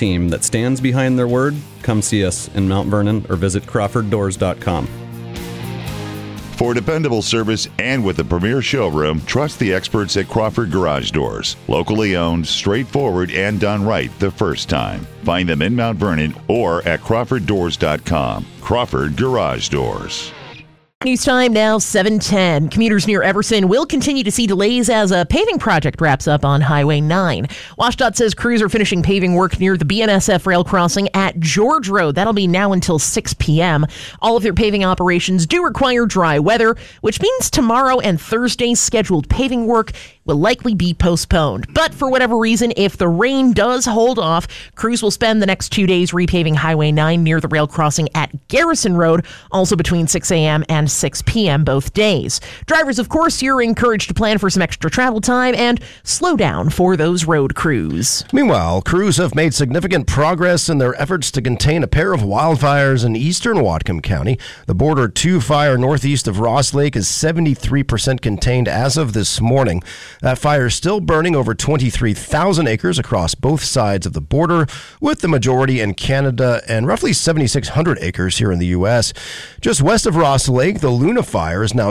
team that stands behind their word, come see us in Mount Vernon or visit CrawfordDoors.com. For dependable service and with a premier showroom, trust the experts at Crawford Garage Doors. Locally owned, straightforward, and done right the first time. Find them in Mount Vernon or at CrawfordDoors.com. Crawford Garage Doors. News time now, 7:10. Commuters near Everson will continue to see delays as a paving project wraps up on Highway 9. WashDOT says crews are finishing paving work near the BNSF rail crossing at George Road. That'll be now until 6 p.m. All of their paving operations do require dry weather, which means tomorrow and Thursday's scheduled paving work will likely be postponed. But for whatever reason, if the rain does hold off, crews will spend the next 2 days repaving Highway 9 near the rail crossing at Garrison Road, also between 6 a.m. and 6 p.m. both days. Drivers, of course, you're encouraged to plan for some extra travel time and slow down for those road crews. Meanwhile, crews have made significant progress in their efforts to contain a pair of wildfires in eastern Whatcom County. The Border 2 fire northeast of Ross Lake is 73% contained as of this morning. That fire is still burning over 23,000 acres across both sides of the border, with the majority in Canada and roughly 7,600 acres here in the U.S. Just west of Ross Lake, the Luna fire is now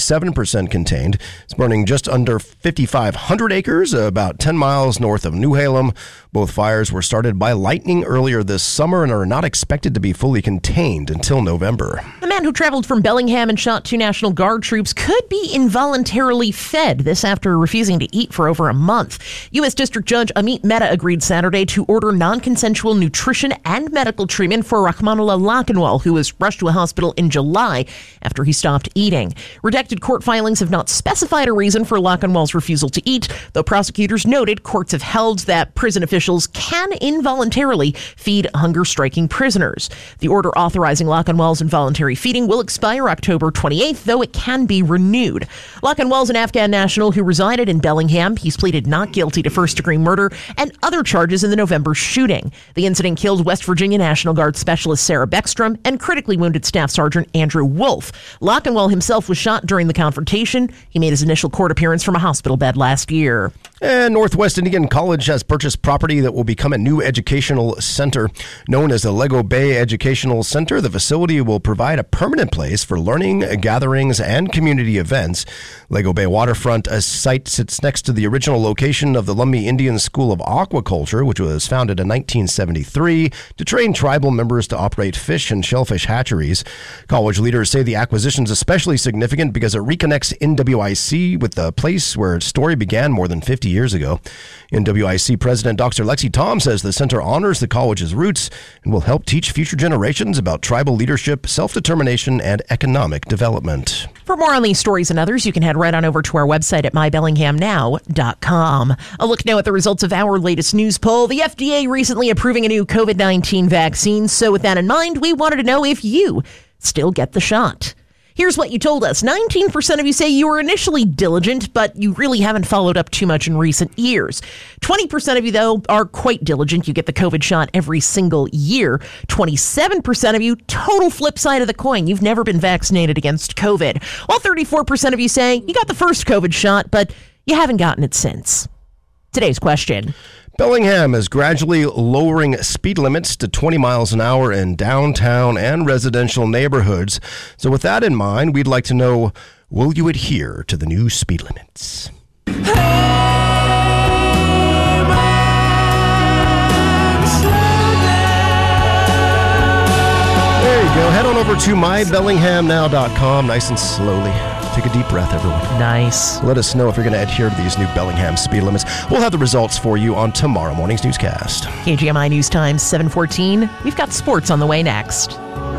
27% contained. It's burning just under 5,500 acres, about 10 miles north of New Halem. Both fires were started by lightning earlier this summer and are not expected to be fully contained until November. The man who traveled from Bellingham and shot 2 National Guard troops could be involuntarily fed. This after refusing to eat for over a month. U.S. District Judge Amit Mehta agreed Saturday to order non-consensual nutrition and medical treatment for Rahmanullah Lakhanwal, who was rushed to a hospital in July after he stopped eating. Redacted court filings have not specified a reason for Lakhanwal's refusal to eat, though prosecutors noted courts have held that prison officials can involuntarily feed hunger-striking prisoners. The order authorizing Lakhanwal's involuntary feeding will expire October 28th, though it can be renewed. Lakhanwal's an Afghan national who resided in Bellingham. He's pleaded not guilty to first-degree murder and other charges in the November shooting. The incident killed West Virginia National Guard Specialist Sarah Beckstrom and critically wounded Staff Sergeant Andrew Wolf. Lakhanwal himself was shot during the confrontation. He made his initial court appearance from a hospital bed last year. And Northwest Indiana College has purchased property that will become a new educational center. Known as the Lego Bay Educational Center, the facility will provide a permanent place for learning, gatherings, and community events. Lego Bay Waterfront site sits next to the original location of the Lumbee Indian School of Aquaculture, which was founded in 1973 to train tribal members to operate fish and shellfish hatcheries. College leaders say the acquisition is especially significant because it reconnects NWIC with the place where its story began more than 50 years ago. NWIC President Dr. Lexi Tom says the center honors the college's roots and will help teach future generations about tribal leadership, self-determination, and economic development. For more on these stories and others, you can head right on over to our website at mybellinghamnow.com. A look now at the results of our latest news poll. The FDA recently approving a new COVID-19 vaccine. So with that in mind, we wanted to know if you still get the shot. Here's what you told us. 19% of you say you were initially diligent, but you really haven't followed up too much in recent years. 20% of you, though, are quite diligent. You get the COVID shot every single year. 27% of you, total flip side of the coin. You've never been vaccinated against COVID. While 34% of you say you got the first COVID shot, but you haven't gotten it since. Today's question. Bellingham is gradually lowering speed limits to 20 miles an hour in downtown and residential neighborhoods. So with that in mind, we'd like to know, will you adhere to the new speed limits? There you go. Head on over to mybellinghamnow.com nice and slowly. Take a deep breath, everyone. Nice. Let us know if you're going to adhere to these new Bellingham speed limits. We'll have the results for you on tomorrow morning's newscast. KGMI News Time, 7:14. We've got sports on the way next.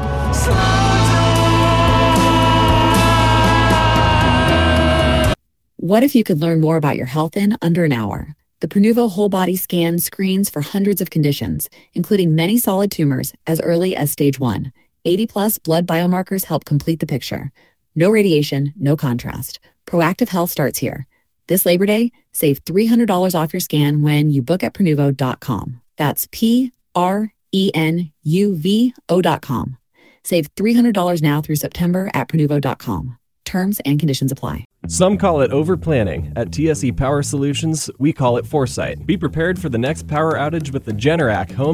What if you could learn more about your health in under an hour? The Prenuvo Whole Body Scan screens for hundreds of conditions, including many solid tumors as early as stage 1. 80-plus blood biomarkers help complete the picture. No radiation, no contrast. Proactive health starts here. This Labor Day, save $300 off your scan when you book at Prenuvo.com. That's Prenuvo.com. Save $300 now through September at Prenuvo.com. Terms and conditions apply. Some call it overplanning. At TSE Power Solutions, we call it foresight. Be prepared for the next power outage with the Generac home